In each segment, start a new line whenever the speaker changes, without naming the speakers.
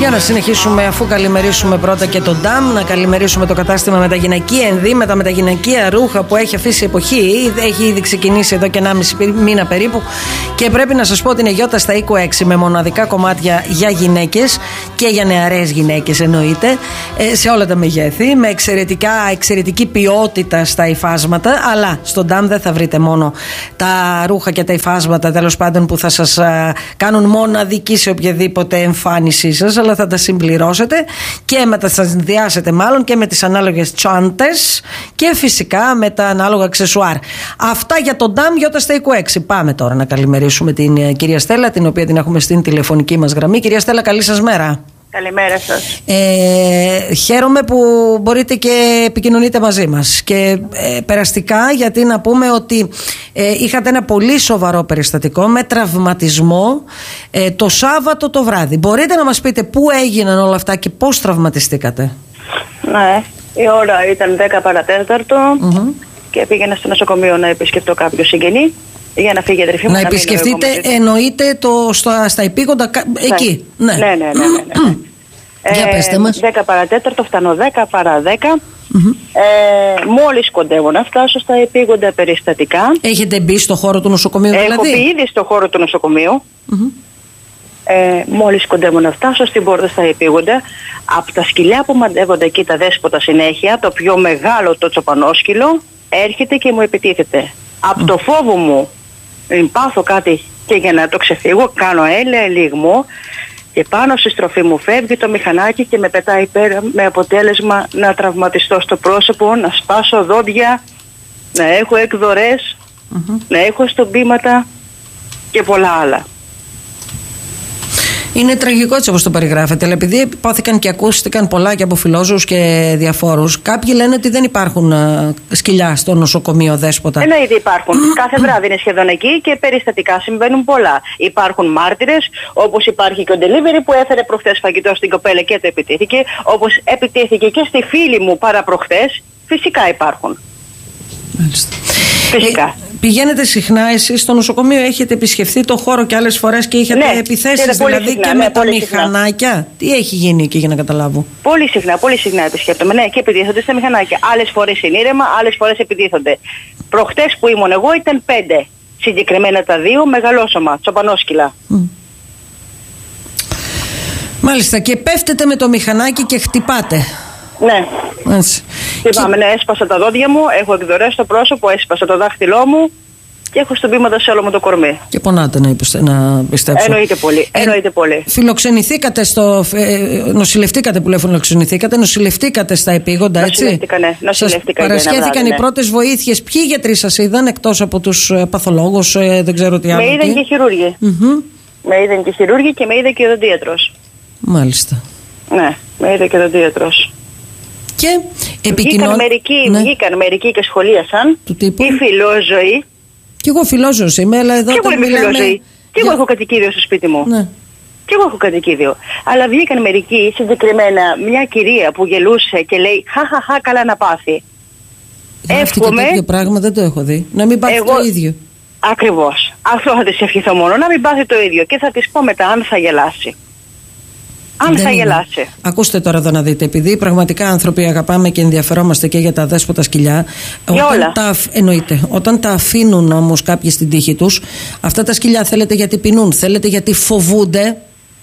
Για να συνεχίσουμε, αφού καλημερίσουμε πρώτα και τον Νταμ, να καλημερίσουμε το κατάστημα με τα γυναικεία ενδύματα, με τα γυναικεία ρούχα που έχει αφήσει εποχή. Έχει ήδη ξεκινήσει εδώ και 1,5 μήνα περίπου. Και πρέπει να σας πω ότι είναι γιώτα στα οίκου 6 με μοναδικά κομμάτια για γυναίκες και για νεαρές γυναίκες εννοείται, σε όλα τα μεγέθη, με εξαιρετική ποιότητα στα υφάσματα. Αλλά στον Νταμ δεν θα βρείτε μόνο τα ρούχα και τα υφάσματα, τέλος πάντων, που θα σας κάνουν μοναδική σε οποιαδήποτε εμφάνισή σας, αλλά θα τα συμπληρώσετε και με τα συνδυάσετε μάλλον και με τις ανάλογες τσάντες και φυσικά με τα ανάλογα αξεσουάρ. Αυτά για τον Νταμ γιώτα στα οίκου 6. Πάμε τώρα να καλημερίσουμε την κυρία Στέλλα, την οποία την έχουμε στην τηλεφωνική μας γραμμή. Κυρία Στέλλα, καλή σας μέρα.
Καλημέρα σας.
Χαίρομαι που μπορείτε και επικοινωνείτε μαζί μας και περαστικά, γιατί να πούμε ότι είχατε ένα πολύ σοβαρό περιστατικό με τραυματισμό το Σάββατο το βράδυ. Μπορείτε να μας πείτε πού έγιναν όλα αυτά και πώς τραυματιστήκατε?
Ναι, η ώρα ήταν 10 παρατέταρτο και πήγαινα στο νοσοκομείο να επισκεφτώ κάποιο συγγενή για να φύγει η αδερφή μου.
Να επισκεφτείτε, εννοείται στα επίγοντα εκεί?
Ναι.
Για πέστε μας.
10 παρατέταρτο, φτάνω 10 παρά 10. Μόλις κοντεύω να φτάσω στα επίγοντα περιστατικά.
Έχετε μπει στο χώρο του νοσοκομείου δηλαδή?
Έχω μπει ήδη στο χώρο του νοσοκομείου. Μόλις κοντεύω να φτάσω στην πόρτα στα επίγοντα, από τα σκυλιά που μαντεύονται εκεί τα δέσποτα συνέχεια, το πιο μεγάλο, το τσοπανόσκυλο, έρχεται και μου επιτίθεται. Από το φόβο μου, πάθω κάτι και για να το ξεφύγω, κάνω ελιγμό και πάνω στη στροφή μου φεύγει το μηχανάκι και με πετάει πέρα, με αποτέλεσμα να τραυματιστώ στο πρόσωπο, να σπάσω δόντια, να έχω εκδορές, να έχω στομπήματα και πολλά άλλα.
Είναι τραγικό έτσι όπως το περιγράφετε, αλλά επειδή υπόθηκαν και ακούστηκαν πολλά και από φιλόζωους και διαφόρους, κάποιοι λένε ότι δεν υπάρχουν σκυλιά στο νοσοκομείο δέσποτα.
Εννοείται υπάρχουν. Κάθε βράδυ είναι σχεδόν εκεί και περιστατικά συμβαίνουν πολλά. Υπάρχουν μάρτυρες, όπως υπάρχει και ο delivery που έφερε προχθές φαγητό στην κοπέλα και το επιτίθηκε, όπως επιτίθηκε και στη φίλη μου παραπροχθές. Φυσικά υπάρχουν.
Μάλιστα.
Φυσικά.
Πηγαίνετε συχνά εσείς στο νοσοκομείο, έχετε επισκεφθεί το χώρο και άλλες φορές και είχατε επιθέσεις δηλαδή συχνά, και με τα μηχανάκια? Συχνά. Τι έχει γίνει εκεί για να καταλάβω?
Πολύ συχνά επισκέπτομαι, ναι, και επιτίθονται στα μηχανάκια. Άλλες φορές είναι ήρεμα, άλλες φορές επιτίθονται. Προχτές που ήμουν εγώ ήταν 5. Συγκεκριμένα τα 2 μεγαλόσωμα, τσοπανόσκυλα.
Μάλιστα, και πέφτετε με το μηχανάκι και χτυπάτε.
Ναι. Χτυπάμε, ναι, έσπασα τα δόντια μου, έχω εκδορές στο πρόσωπο, έσπασα το δάχτυλό μου και έχω στομπήματα σε όλο μου το κορμί. Και
πονάτε να πιστέψω.
Εννοείται πολύ.
Φιλοξενηθήκατε νοσηλευτήκατε που λέω νοσηλευτήκατε στα επίγοντα, έτσι?
Νοσηλευτήκα.
Σας παρασχέθηκαν οι πρώτες βοήθειες? Ποιοι γιατροί σας είδαν εκτός από τους παθολόγους, δεν ξέρω τι άλλο?
Με είδαν και χειρούργοι. Με είδαν και χειρούργοι και με είδε και ο οδοντίατρος.
Μάλιστα.
Ναι, με είδε και ο οδοντίατρος.
Και
βγήκαν μερικοί και σχολίασαν.
Του τύπου?
Η φιλόζωη.
Κι εγώ φιλόζωος είμαι, αλλά εδώ.
Κι εγώ είμαι φιλόζωη. Κι εγώ έχω κατοικίδιο στο σπίτι μου. Ναι. Κι εγώ έχω κατοικίδιο. Αλλά βγήκαν μερικοί, συγκεκριμένα μια κυρία που γελούσε και λέει χαχαχά, καλά να πάθει.
Εύχομαι. Τέτοιο πράγμα δεν το έχω δει. Να μην πάθει το ίδιο.
Ακριβώς. Αυτό θα της ευχηθώ μόνο. Να μην πάθει το ίδιο. Και θα της πω μετά αν θα γελάσει. Αν θα γελάσει.
Ακούστε τώρα εδώ να δείτε, επειδή πραγματικά άνθρωποι αγαπάμε και ενδιαφερόμαστε και για τα δέσποτα σκυλιά. Εννοείται. Όταν τα αφήνουν όμως κάποιοι στην τύχη τους, αυτά τα σκυλιά θέλετε γιατί πεινούν, θέλετε γιατί φοβούνται.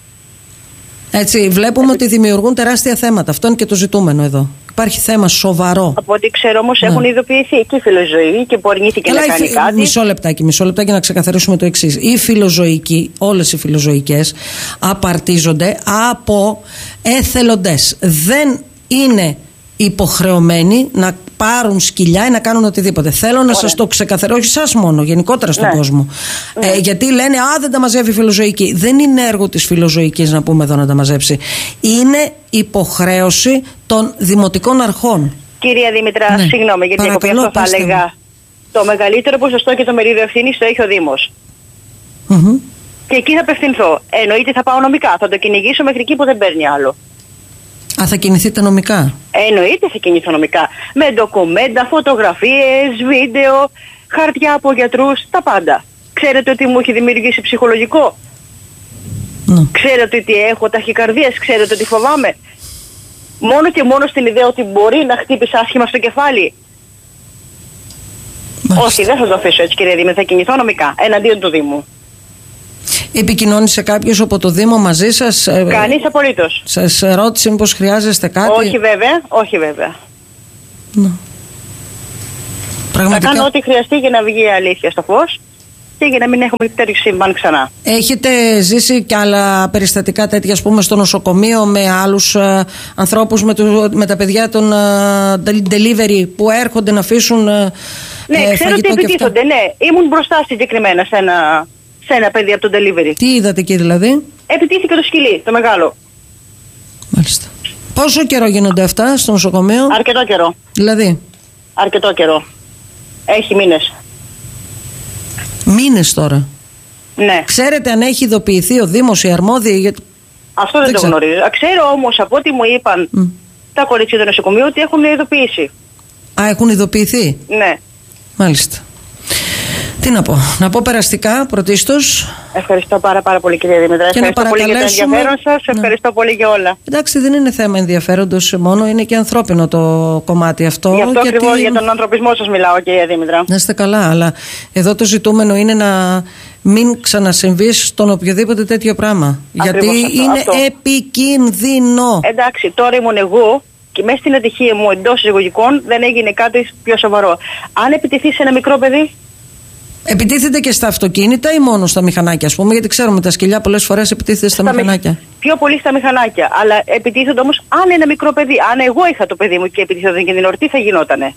Έτσι, βλέπουμε ότι δημιουργούν τεράστια θέματα. Αυτό είναι και το ζητούμενο εδώ. Υπάρχει θέμα σοβαρό.
Από ό,τι ξέρω όμως έχουν ειδοποιηθεί και η φιλοζωή και που αρνήθηκε να κάνει κάτι.
Μισό λεπτάκι να ξεκαθαρίσουμε το εξής. Οι φιλοζωικοί, όλες οι φιλοζωικές, απαρτίζονται από εθελοντές. Δεν είναι υποχρεωμένοι να πάρουν σκυλιά ή να κάνουν οτιδήποτε. Θέλω να σας το ξεκαθαρίσω, όχι σας μόνο, γενικότερα στον κόσμο. Γιατί λένε δεν τα μαζεύει η φιλοζωική. Δεν είναι έργο της φιλοζωικής να πούμε εδώ να τα μαζέψει. Είναι υποχρέωση των δημοτικών αρχών.
Κυρία Δήμητρα, συγγνώμη γιατί αυτό θα έλεγα. Το μεγαλύτερο ποσοστό και το μερίδιο ευθύνης το έχει ο Δήμος. Και εκεί θα απευθυνθώ. Εννοείται θα πάω νομικά. Θα το κυνηγήσω μέχρι εκεί που δεν παίρνει άλλο.
Θα κινηθείτε νομικά?
Εννοείται θα κινηθώ νομικά. Με ντοκουμέντα, φωτογραφίες, βίντεο, χαρτιά από γιατρούς, τα πάντα. Ξέρετε ότι μου έχει δημιουργήσει ψυχολογικό. Ξέρετε ότι έχω ταχυκαρδίας, ξέρετε ότι φοβάμαι. Μόνο και μόνο στην ιδέα ότι μπορεί να χτύπησε άσχημα στο κεφάλι. Όχι, δεν θα το αφήσω έτσι, κύριε Δήμη. Θα κινηθώ νομικά εναντίον του Δήμου.
Επικοινώνησε κάποιος από το Δήμο μαζί σας?
Κανείς απολύτως.
Σας ρώτησε μήπως χρειάζεστε κάτι?
Όχι βέβαια.
Πραγματικά.
Θα κάνω ό,τι χρειαστεί για να βγει η αλήθεια στο φως και για να μην έχουμε τέτοιο συμβάν ξανά.
Έχετε ζήσει και άλλα περιστατικά τέτοια, ας πούμε, στο νοσοκομείο με άλλους ανθρώπους, με τα παιδιά των delivery που έρχονται να αφήσουν
ναι, ξέρω ότι επιτίθονται. Ναι, ήμουν μπροστά συγκεκριμένα σε ένα παιδί από το delivery.
Τι είδατε εκεί δηλαδή?
Επιτίθηκε το σκυλί, το μεγάλο.
Μάλιστα. Πόσο καιρό γίνονται αυτά στο νοσοκομείο?
Αρκετό καιρό.
Δηλαδή?
Αρκετό καιρό. Έχει μήνες.
Μήνες τώρα?
Ναι.
Ξέρετε αν έχει ειδοποιηθεί ο Δήμος, οι αρμόδιοι?
Αυτό δεν το γνωρίζω. Ξέρω όμως από ό,τι μου είπαν τα κορίτσια του νοσοκομείου ότι έχουν ειδοποιήσει.
Α, έχουν ειδοποιηθεί?
Ναι.
Μάλιστα. Τι να πω? Να πω περαστικά πρωτίστως.
Ευχαριστώ πάρα πολύ, κυρία Δήμητρα. Ευχαριστώ πολύ για το ενδιαφέρον σας. Ευχαριστώ πολύ για όλα.
Εντάξει, δεν είναι θέμα ενδιαφέροντος μόνο, είναι και ανθρώπινο το κομμάτι αυτό.
Γι' αυτό ακριβώς για τον ανθρωπισμό σας μιλάω, κυρία Δήμητρα.
Να είστε καλά, αλλά εδώ το ζητούμενο είναι να μην ξανασυμβεί στον οποιοδήποτε τέτοιο πράγμα.
Ακριβώς
γιατί είναι επικίνδυνο.
Εντάξει, τώρα ήμουν εγώ. Και μέσα στην ατυχία μου εντός εισαγωγικών δεν έγινε κάτι πιο σοβαρό. Αν επιτεθεί σε ένα μικρό παιδί.
Επιτίθεται και στα αυτοκίνητα ή μόνο στα μηχανάκια, ας πούμε? Γιατί ξέρουμε τα σκυλιά πολλές φορές επιτίθεται στα μηχανάκια.
Πιο πολύ στα μηχανάκια. Αλλά επιτίθεται όμως αν ένα μικρό παιδί. Αν εγώ είχα το παιδί μου και επιτίθεται και την ορτή, θα γινότανε.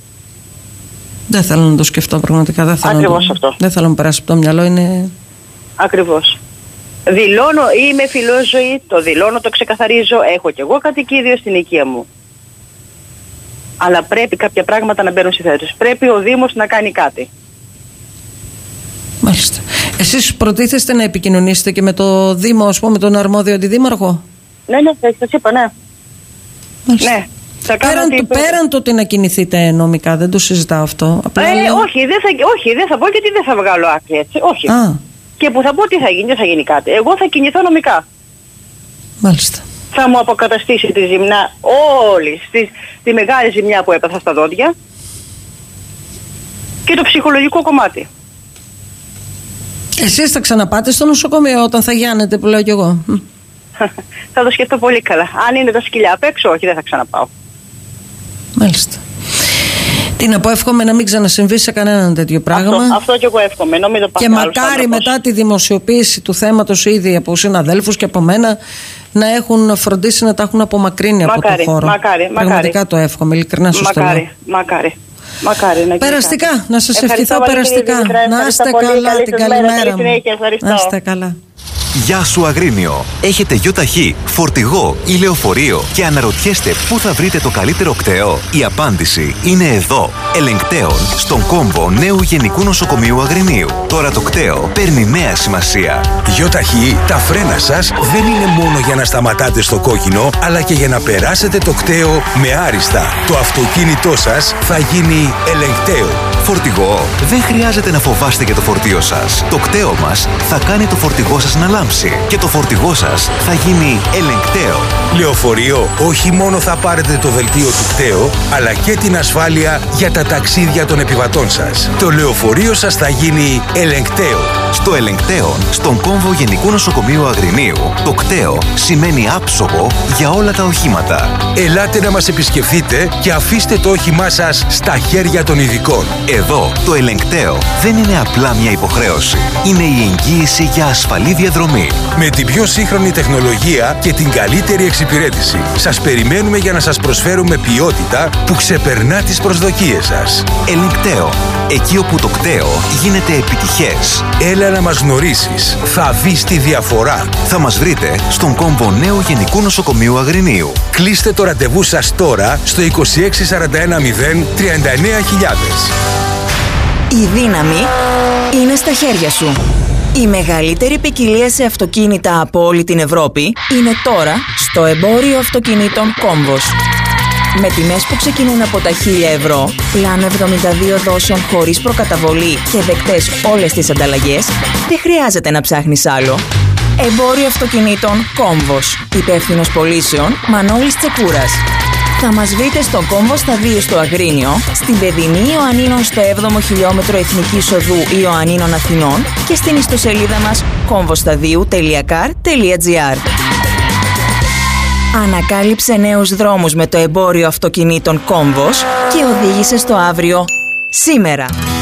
Δεν θέλω να το σκεφτώ πραγματικά.
Ακριβώς αυτό.
Δεν θέλω να μου περάσει από το μυαλό. Είναι.
Ακριβώς. Δηλώνω, είμαι φιλόζωη, το δηλώνω, το ξεκαθαρίζω. Έχω κι εγώ κατοικίδιο στην οικία μου. Αλλά πρέπει κάποια πράγματα να μπαίνουν στη θέση τους. Πρέπει ο Δήμος να κάνει κάτι.
Μάλιστα. Εσείς προτίθεστε να επικοινωνήσετε και με το Δήμο, ας πούμε, τον αρμόδιο αντιδήμαρχο?
Ναι, σας είπα, ναι.
Μάλιστα.
Ναι.
Πέραν το ότι να κινηθείτε νομικά, δεν το συζητάω αυτό.
Όχι, δεν θα πω γιατί δεν θα βγάλω άκρη έτσι. Όχι. Και που θα πω τι θα γίνει, δεν θα γίνει κάτι. Εγώ θα κινηθώ νομικά.
Μάλιστα.
Θα μου αποκαταστήσει τη ζημιά όλη, τη μεγάλη ζημιά που έπαθα στα δόντια και το ψυχολογικό κομμάτι.
Εσείς θα ξαναπάτε στο νοσοκομείο όταν θα γιάνετε, που λέω κι εγώ?
Θα το σκεφτώ πολύ καλά. Αν είναι τα σκυλιά απ' έξω, όχι, δεν θα ξαναπάω.
Μάλιστα. Τι να πω, εύχομαι να μην ξανασυμβεί σε κανέναν τέτοιο πράγμα.
Αυτό και εγώ εύχομαι.
Και μακάρι μετά τη δημοσιοποίηση του θέματος ήδη από συναδέλφους και από μένα να έχουν φροντίσει να τα έχουν απομακρύνει από το χώρο. Πραγματικά το εύχομαι, ειλικρινά σας το λέω.
Μακάρι να
περαστικά, να σας ευχηθώ περαστικά. Να είστε καλά, την καλημέρα μου. Να είστε καλά.
Γεια σου Αγρίνιο. Έχετε γιοταχή, φορτηγό ή λεωφορείο και αναρωτιέστε πού θα βρείτε το καλύτερο κταίο? Η απάντηση είναι εδώ. Ελεγκτέων στον κόμβο νέου Γενικού Νοσοκομείου Αγρινίου. Τώρα το κταίο παίρνει νέα σημασία.
Γιοταχή, τα φρένα σας δεν είναι μόνο για να σταματάτε στο κόκκινο, αλλά και για να περάσετε το κταίο με άριστα. Το αυτοκίνητό σας θα γίνει ελεγκταίο.
Φορτηγό, δεν χρειάζεται να φοβάστε για το φορτίο σας. Το κταίο μας θα κάνει το φορτηγό σας να λάμψει και το φορτηγό σας θα γίνει ελεγκταίο.
Λεωφορείο, όχι μόνο θα πάρετε το δελτίο του κταίου, αλλά και την ασφάλεια για τα ταξίδια των επιβατών σας. Το λεωφορείο σας θα γίνει ελεγκταίο.
Στο ελεγκτέον, στον κόμβο Γενικού Νοσοκομείου Αγρινίου, το κταίο σημαίνει άψογο για όλα τα οχήματα.
Ελάτε να μας επισκεφθείτε και αφήστε το όχημά σας στα χέρια των ειδικών.
Εδώ, το ελεγκταίο δεν είναι απλά μια υποχρέωση. Είναι η εγγύηση για ασφαλή διαδρομή.
Με την πιο σύγχρονη τεχνολογία και την καλύτερη εξυπηρέτηση. Σας περιμένουμε για να σας προσφέρουμε ποιότητα που ξεπερνά τις προσδοκίες σας.
Ελεγκταίο. Εκεί όπου το κταίο γίνεται επιτυχές.
Έλα να μας γνωρίσεις. Θα δεις τη διαφορά.
Θα μας βρείτε στον κόμβο νέου Γενικού Νοσοκομείου Αγρινίου.
Κλείστε το ραντεβού σας τώρα στο 26410 39.000.
Η δύναμη είναι στα χέρια σου. Η μεγαλύτερη ποικιλία σε αυτοκίνητα από όλη την Ευρώπη είναι τώρα στο εμπόριο αυτοκινήτων Κόμβος. Με τιμές που ξεκινούν από τα 1.000 ευρώ, πλάνο 72 δόσεων χωρίς προκαταβολή και δεκτές όλες τις ανταλλαγές, δεν χρειάζεται να ψάχνεις άλλο. Εμπόριο αυτοκινήτων Κόμβος. Υπεύθυνος πωλήσεων Μανώλης Τσεκούρας. Θα μας βρείτε στο Κόμβο Σταδίου στο Αγρίνιο, στην Παιδινή Ιωαννίνων στο 7ο χιλιόμετρο Εθνικής Οδού Ιωαννίνων Αθηνών και στην ιστοσελίδα μας komvostadiu.car.gr. Ανακάλυψε νέους δρόμους με το εμπόριο αυτοκινήτων Κόμβος και οδήγησε στο αύριο σήμερα.